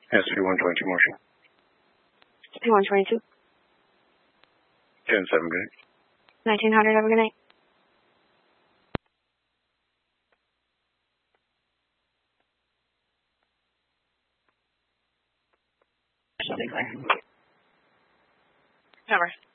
SC-122 motion. 122. 10-7, good. 1900, have a good night. Cover.